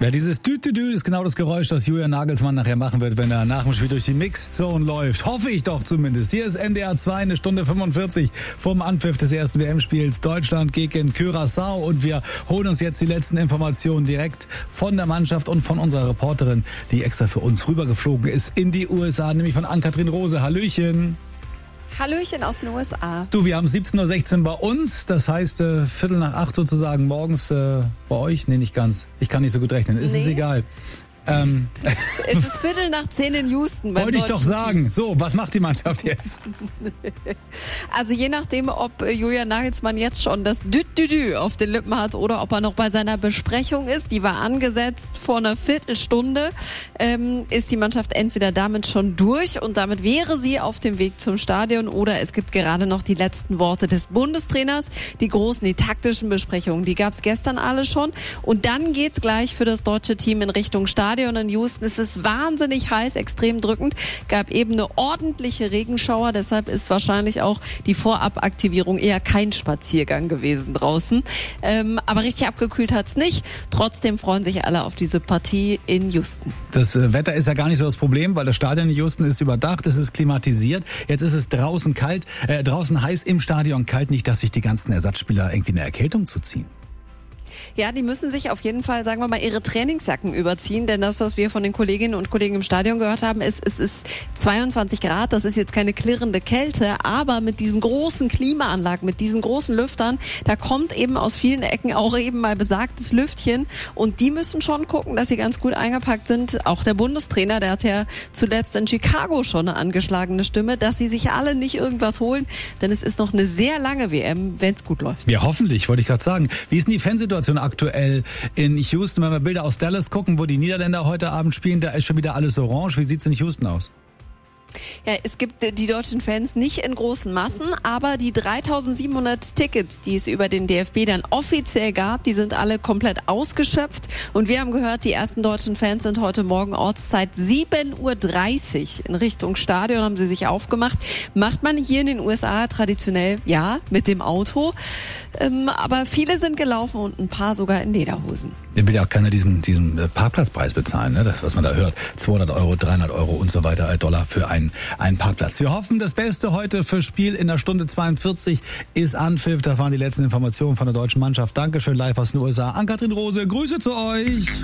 Ja, dieses Dü-Dü-Dü ist genau das Geräusch, das Julian Nagelsmann nachher machen wird, wenn er nach dem Spiel durch die Mixzone läuft. Hoffe ich doch zumindest. Hier ist NDR 2, 1:45 vom Anpfiff des ersten WM-Spiels Deutschland gegen Curaçao. Und wir holen uns jetzt die letzten Informationen direkt von der Mannschaft und von unserer Reporterin, die extra für uns rübergeflogen ist in die USA, nämlich von Ann-Kathrin Rose. Hallöchen. Hallöchen aus den USA. Du, wir haben 17:16 Uhr bei uns, das heißt 7:45 sozusagen morgens bei euch. Nee, nicht ganz. Ich kann nicht so gut rechnen. Ist es egal. Es ist 9:45 in Houston. Wollte ich doch sagen. So, was macht die Mannschaft jetzt? Also je nachdem, ob Julian Nagelsmann jetzt schon das Dü-Dü-Dü auf den Lippen hat oder ob er noch bei seiner Besprechung ist, die war angesetzt vor einer Viertelstunde, ist die Mannschaft entweder damit schon durch und damit wäre sie auf dem Weg zum Stadion, oder es gibt gerade noch die letzten Worte des Bundestrainers, die großen, die taktischen Besprechungen, die gab es gestern alle schon, und dann geht's gleich für das deutsche Team in Richtung Stadion in Houston. Es ist wahnsinnig heiß, extrem drückend, gab eben eine ordentliche Regenschauer, deshalb ist wahrscheinlich auch die Vorabaktivierung eher kein Spaziergang gewesen draußen. Aber richtig abgekühlt hat's nicht. Trotzdem freuen sich alle auf diese Partie in Houston. Das Wetter ist ja gar nicht so das Problem, weil das Stadion in Houston ist überdacht, es ist klimatisiert. Jetzt ist es draußen kalt, draußen heiß, im Stadion kalt. Nicht, dass sich die ganzen Ersatzspieler irgendwie eine Erkältung zuziehen. Ja, die müssen sich auf jeden Fall, sagen wir mal, ihre Trainingsjacken überziehen, denn das, was wir von den Kolleginnen und Kollegen im Stadion gehört haben, ist, es ist 22 Grad, das ist jetzt keine klirrende Kälte, aber mit diesen großen Klimaanlagen, mit diesen großen Lüftern, da kommt eben aus vielen Ecken auch eben mal besagtes Lüftchen, und die müssen schon gucken, dass sie ganz gut eingepackt sind. Auch der Bundestrainer, der hat ja zuletzt in Chicago schon eine angeschlagene Stimme, dass sie sich alle nicht irgendwas holen, denn es ist noch eine sehr lange WM, wenn es gut läuft. Ja, hoffentlich, wollte ich gerade sagen. Wie ist denn die Fansituation aktuell in Houston? Wenn wir Bilder aus Dallas gucken, wo die Niederländer heute Abend spielen, da ist schon wieder alles orange. Wie sieht's in Houston aus? Ja, es gibt die deutschen Fans nicht in großen Massen, aber die 3.700 Tickets, die es über den DFB dann offiziell gab, die sind alle komplett ausgeschöpft. Und wir haben gehört, die ersten deutschen Fans sind heute Morgen Ortszeit 7:30 Uhr in Richtung Stadion, haben sie sich aufgemacht. Macht man hier in den USA traditionell, ja, mit dem Auto. Aber viele sind gelaufen und ein paar sogar in Lederhosen. Der will ja auch keiner diesen Parkplatzpreis bezahlen, ne? Das, was man da hört. 200 Euro, 300 Euro und so weiter, Dollar für einen Parkplatz. Wir hoffen, das Beste heute fürs Spiel in der Stunde 42 ist Anpfiff. Das waren die letzten Informationen von der deutschen Mannschaft. Dankeschön, live aus den USA. Ann-Kathrin Rose, Grüße zu euch.